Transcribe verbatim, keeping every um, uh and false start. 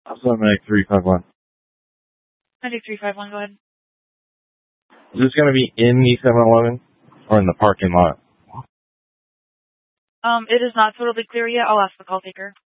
Also, Medic three five one. Medic three five one, go ahead. Is this going to be in the seven eleven or in the parking lot? Um, it is not totally clear yet. I'll ask the call taker.